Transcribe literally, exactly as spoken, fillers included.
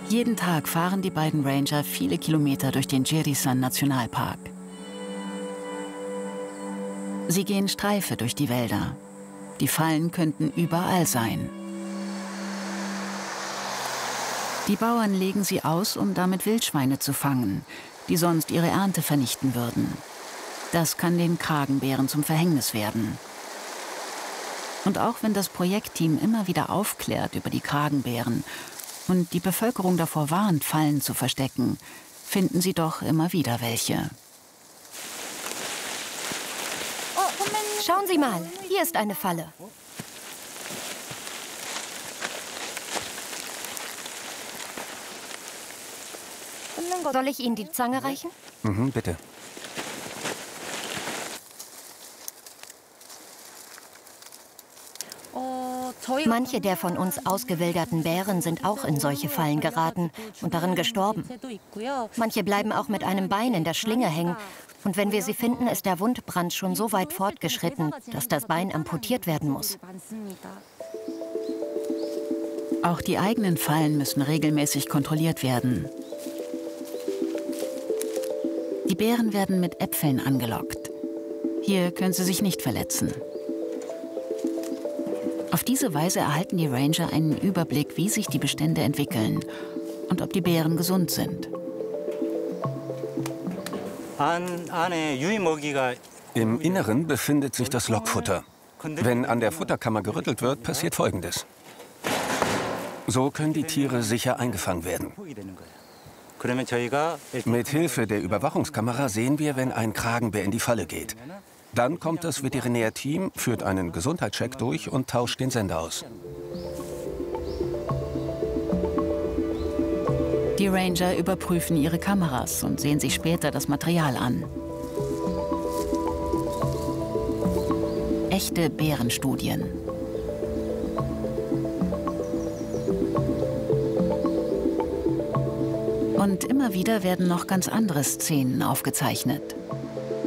Jeden Tag fahren die beiden Ranger viele Kilometer durch den Jirisan-Nationalpark. Sie gehen Streife durch die Wälder. Die Fallen könnten überall sein. Die Bauern legen sie aus, um damit Wildschweine zu fangen, die sonst ihre Ernte vernichten würden. Das kann den Kragenbären zum Verhängnis werden. Und auch wenn das Projektteam immer wieder aufklärt über die Kragenbären und die Bevölkerung davor warnt, Fallen zu verstecken, finden sie doch immer wieder welche. Schauen Sie mal, hier ist eine Falle. Soll ich Ihnen die Zange reichen? Mhm, bitte. Manche der von uns ausgewilderten Bären sind auch in solche Fallen geraten und darin gestorben. Manche bleiben auch mit einem Bein in der Schlinge hängen. Und wenn wir sie finden, ist der Wundbrand schon so weit fortgeschritten, dass das Bein amputiert werden muss. Auch die eigenen Fallen müssen regelmäßig kontrolliert werden. Die Bären werden mit Äpfeln angelockt. Hier können sie sich nicht verletzen. Auf diese Weise erhalten die Ranger einen Überblick, wie sich die Bestände entwickeln und ob die Bären gesund sind. Im Inneren befindet sich das Lockfutter. Wenn an der Futterkammer gerüttelt wird, passiert Folgendes. So können die Tiere sicher eingefangen werden. Mit Hilfe der Überwachungskamera sehen wir, wenn ein Kragenbär in die Falle geht. Dann kommt das Veterinärteam, führt einen Gesundheitscheck durch und tauscht den Sender aus. Die Ranger überprüfen ihre Kameras und sehen sich später das Material an. Echte Bärenstudien. Und immer wieder werden noch ganz andere Szenen aufgezeichnet.